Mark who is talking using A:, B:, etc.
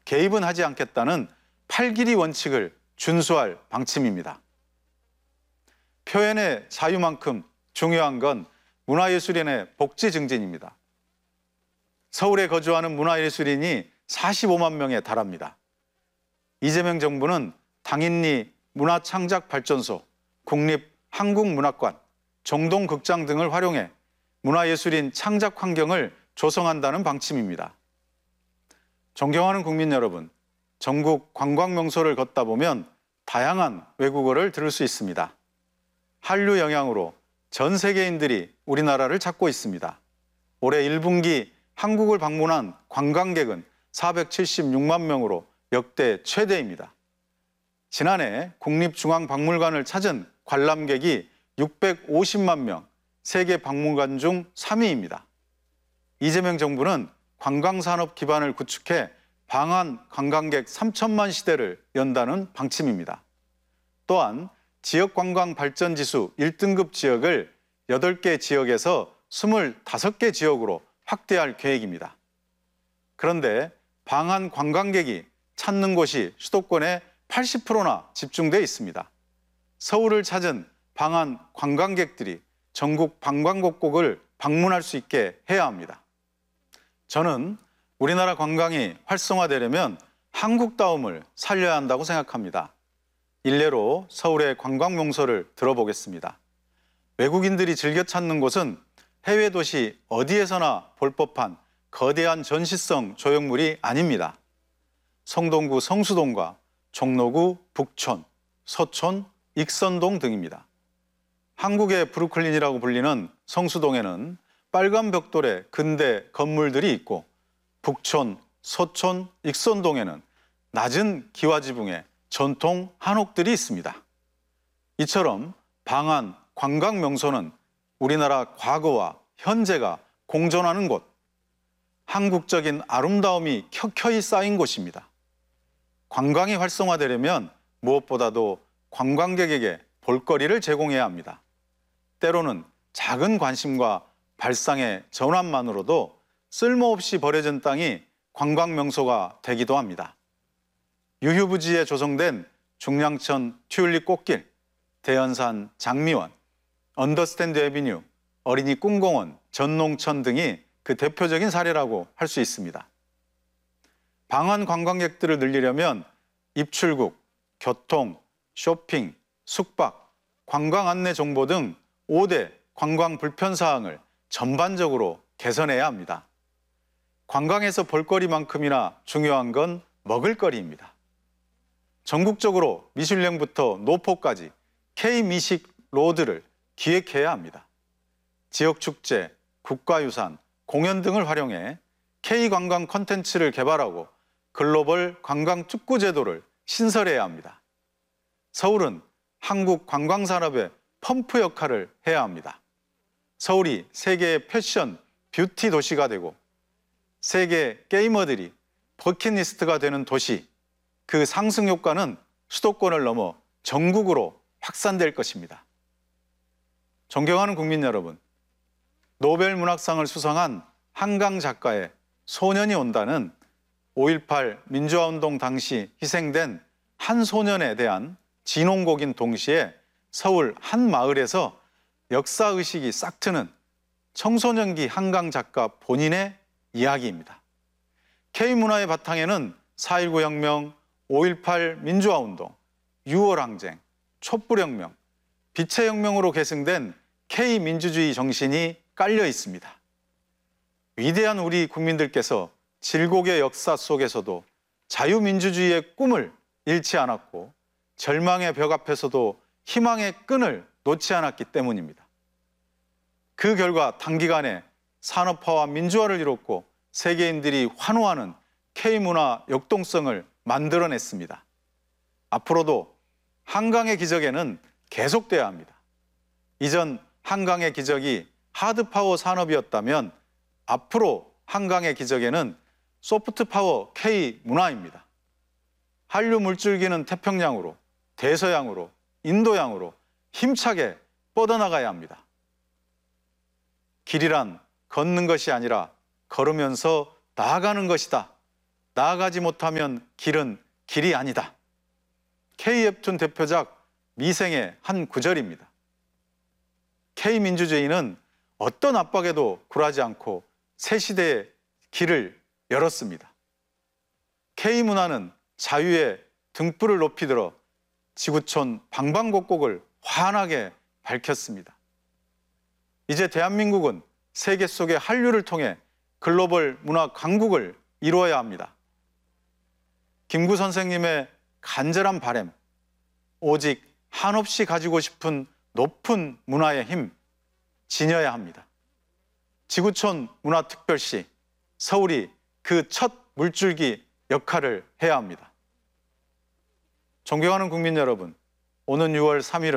A: 개입은 하지 않겠다는 팔길이 원칙을 준수할 방침입니다. 표현의 자유만큼 중요한 건 문화예술인의 복지 증진입니다. 서울에 거주하는 문화예술인이 45만 명에 달합니다. 이재명 정부는 당인리 문화창작발전소, 국립한국문학관, 정동극장 등을 활용해 문화예술인 창작 환경을 조성한다는 방침입니다. 존경하는 국민 여러분, 전국 관광명소를 걷다 보면 다양한 외국어를 들을 수 있습니다. 한류 영향으로 전 세계인들이 우리나라를 찾고 있습니다. 올해 1분기 한국을 방문한 관광객은 476만 명으로 역대 최대입니다. 지난해 국립중앙박물관을 찾은 관람객이 650만 명, 세계 박물관 중 3위입니다. 이재명 정부는 관광산업 기반을 구축해 방한 관광객 3천만 시대를 연다는 방침입니다. 또한 지역관광발전지수 1등급 지역을 8개 지역에서 25개 지역으로 확대할 계획입니다. 그런데 방한 관광객이 찾는 곳이 수도권의 80%나 집중돼 있습니다. 서울을 찾은 방한 관광객들이 전국 방방곡곡을 방문할 수 있게 해야 합니다. 저는 우리나라 관광이 활성화되려면 한국다움을 살려야 한다고 생각합니다. 일례로 서울의 관광명소를 들어보겠습니다. 외국인들이 즐겨 찾는 곳은 해외 도시 어디에서나 볼 법한 거대한 전시성 조형물이 아닙니다. 성동구 성수동과 종로구 북촌, 서촌, 익선동 등입니다. 한국의 브루클린이라고 불리는 성수동에는 빨간 벽돌의 근대 건물들이 있고 북촌, 서촌, 익선동에는 낮은 기와지붕의 전통 한옥들이 있습니다. 이처럼 방한 관광명소는 우리나라 과거와 현재가 공존하는 곳, 한국적인 아름다움이 켜켜이 쌓인 곳입니다. 관광이 활성화되려면 무엇보다도 관광객에게 볼거리를 제공해야 합니다. 때로는 작은 관심과 발상의 전환만으로도 쓸모없이 버려진 땅이 관광명소가 되기도 합니다. 유휴부지에 조성된 중량천 튤립 꽃길, 대연산 장미원, 언더스탠드 애비뉴, 어린이 꿈공원, 전농천 등이 그 대표적인 사례라고 할 수 있습니다. 방한 관광객들을 늘리려면 입출국, 교통, 쇼핑, 숙박, 관광 안내 정보 등 5대 관광 불편 사항을 전반적으로 개선해야 합니다. 관광에서 볼거리만큼이나 중요한 건 먹을거리입니다. 전국적으로 미슐랭부터 노포까지 K미식 로드를 기획해야 합니다. 지역축제, 국가유산, 공연 등을 활용해 K관광 콘텐츠를 개발하고 글로벌 관광 특구 제도를 신설해야 합니다. 서울은 한국 관광산업의 펌프 역할을 해야 합니다. 서울이 세계의 패션, 뷰티 도시가 되고 세계 게이머들이 버킷리스트가 되는 도시, 그 상승 효과는 수도권을 넘어 전국으로 확산될 것입니다. 존경하는 국민 여러분, 노벨 문학상을 수상한 한강 작가의 소년이 온다는 5.18 민주화운동 당시 희생된 한 소년에 대한 진홍곡인 동시에 서울 한 마을에서 역사의식이 싹 트는 청소년기 한강 작가 본인의 이야기입니다. K문화의 바탕에는 4.19 혁명, 5.18 민주화운동, 6월 항쟁, 촛불혁명, 빛의 혁명으로 계승된 K민주주의 정신이 깔려 있습니다. 위대한 우리 국민들께서 질곡의 역사 속에서도 자유민주주의의 꿈을 잃지 않았고 절망의 벽 앞에서도 희망의 끈을 놓지 않았기 때문입니다. 그 결과 단기간에 산업화와 민주화를 이뤘고 세계인들이 환호하는 K문화 역동성을 만들어냈습니다. 앞으로도 한강의 기적에는 계속돼야 합니다. 이전 한강의 기적이 하드파워 산업이었다면 앞으로 한강의 기적에는 소프트파워 K문화입니다. 한류 물줄기는 태평양으로, 대서양으로, 인도양으로 힘차게 뻗어나가야 합니다. 길이란 걷는 것이 아니라 걸으면서 나아가는 것이다. 나아가지 못하면 길은 길이 아니다. K웹툰 대표작 미생의 한 구절입니다. K민주주의는 어떤 압박에도 굴하지 않고 새 시대의 길을 열었습니다. K문화는 자유의 등불을 높이 들어 지구촌 방방곡곡을 환하게 밝혔습니다. 이제 대한민국은 세계 속의 한류를 통해 글로벌 문화 강국을 이루어야 합니다. 김구 선생님의 간절한 바람, 오직 한없이 가지고 싶은 높은 문화의 힘, 지녀야 합니다. 지구촌 문화특별시, 서울이 그 첫 물줄기 역할을 해야 합니다. 존경하는 국민 여러분, 오는 6월 3일은